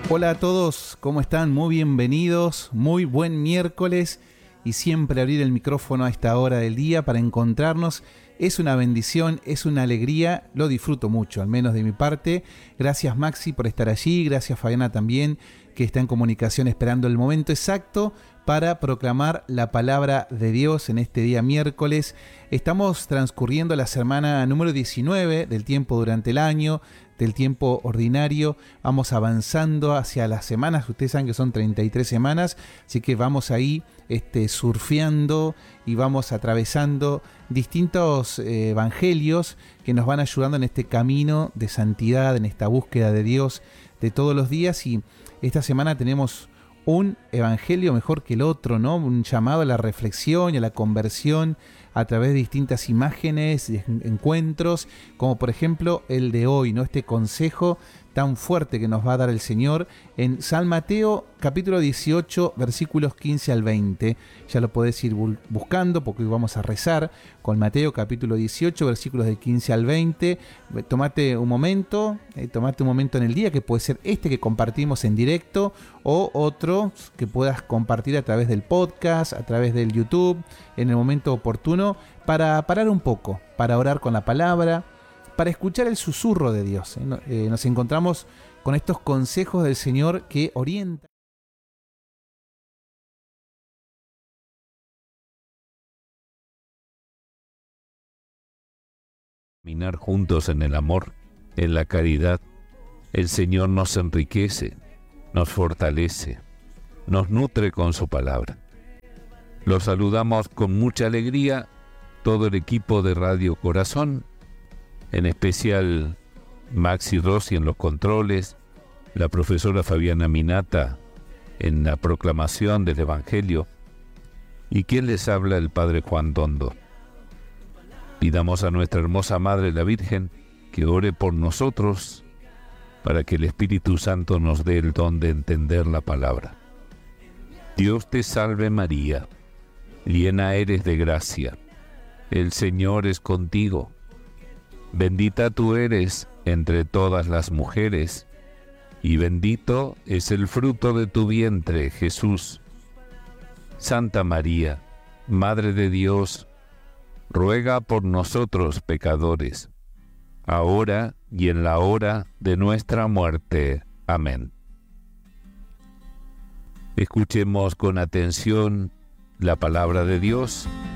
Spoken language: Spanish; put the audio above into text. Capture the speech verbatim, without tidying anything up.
Hola a todos, ¿cómo están? Muy bienvenidos, muy buen miércoles y siempre abrir el micrófono a esta hora del día para encontrarnos es una bendición, es una alegría, lo disfruto mucho, al menos de mi parte. Gracias Maxi por estar allí, gracias Fabiana también, que está en comunicación esperando el momento exacto para proclamar la palabra de Dios en este día miércoles. Estamos transcurriendo la semana número diecinueve del tiempo durante el año, del tiempo ordinario. Vamos avanzando hacia las semanas, ustedes saben que son treinta y tres semanas, así que vamos ahí este, surfeando y vamos atravesando distintos eh, evangelios que nos van ayudando en este camino de santidad, en esta búsqueda de Dios de todos los días. Y esta semana tenemos un evangelio mejor que el otro, ¿no? Un llamado a la reflexión y a la conversión a través de distintas imágenes, encuentros, como por ejemplo el de hoy, ¿no? Este consejo tan fuerte que nos va a dar el Señor en San Mateo capítulo dieciocho versículos quince al veinte. Ya lo podés ir buscando porque hoy vamos a rezar con Mateo capítulo dieciocho versículos de quince al veinte. Tomate un momento, eh, tomate un momento en el día, que puede ser este que compartimos en directo o otro que puedas compartir a través del podcast, a través del YouTube, en el momento oportuno, para parar un poco, para orar con la palabra, para escuchar el susurro de Dios. ¿eh? Eh, nos encontramos con estos consejos del Señor que orientan. Caminar juntos en el amor, en la caridad. El Señor nos enriquece, nos fortalece, nos nutre con su palabra. Los saludamos con mucha alegría todo el equipo de Radio Corazón, en especial Maxi Rossi en los controles, la profesora Fabiana Minata en la proclamación del Evangelio, y quien les habla, el Padre Juan Dondo. Pidamos a nuestra hermosa Madre la Virgen que ore por nosotros para que el Espíritu Santo nos dé el don de entender la palabra. Dios te salve María, llena eres de gracia, el Señor es contigo. Bendita tú eres entre todas las mujeres, y bendito es el fruto de tu vientre, Jesús. Santa María, Madre de Dios, ruega por nosotros pecadores, ahora y en la hora de nuestra muerte. Amén. Escuchemos con atención la palabra de Dios